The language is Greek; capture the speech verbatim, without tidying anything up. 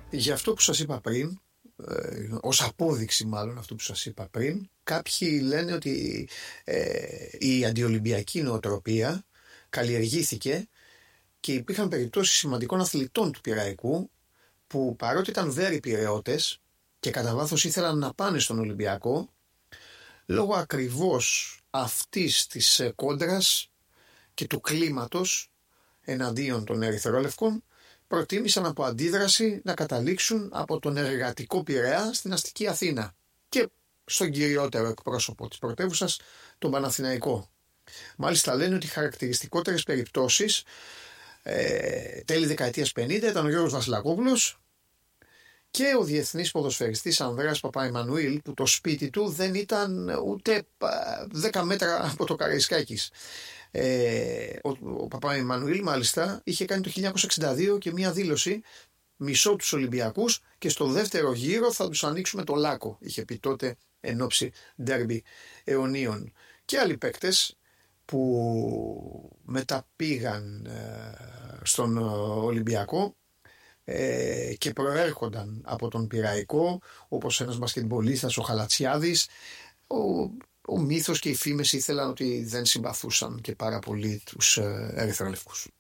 Για αυτό που σας είπα πριν, ε, ως απόδειξη μάλλον αυτού που σας είπα πριν, κάποιοι λένε ότι ε, η αντιολυμπιακή νοοτροπία καλλιεργήθηκε και υπήρχαν περιπτώσεις σημαντικών αθλητών του Πειραϊκού που παρότι ήταν βέροι Πειραιώτες και κατά βάθος ήθελαν να πάνε στον Ολυμπιακό, λόγω ακριβώς αυτής της κόντρας και του κλίματος εναντίον των ερυθρόλευκων, προτίμησαν από αντίδραση να καταλήξουν από τον εργατικό Πειραιά στην αστική Αθήνα και στον κυριότερο εκπρόσωπο της πρωτεύουσας, τον Παναθηναϊκό. Μάλιστα λένε ότι οι χαρακτηριστικότερες περιπτώσεις ε, τέλη δεκαετίας πενήντα ήταν ο Γιώργος Βασιλακόπουλος και ο διεθνής ποδοσφαιριστής Ανδρέας Παπαϊμανουήλ, που το σπίτι του δεν ήταν ούτε δέκα μέτρα από το Καραϊσκάκης. Ε, ο ο Παπαϊμανουήλ μάλιστα είχε κάνει το χίλια εννιακόσια εξήντα δύο και μία δήλωση: μισώ τους Ολυμπιακούς και στο δεύτερο γύρο θα τους ανοίξουμε το Λάκκο. Είχε πει τότε εν ώψη ντέρμπι αιωνίων. Και άλλοι παίκτες που μετά πήγαν ε, στον Ολυμπιακό ε, και προέρχονταν από τον Πειραϊκό, όπως ένας μπασκετμπολίστας, ο Χαλατσιάδης. Ο, ο μύθος και οι φήμες ήθελαν ότι δεν συμπαθούσαν και πάρα πολύ τους ε, ερυθρόλευκους.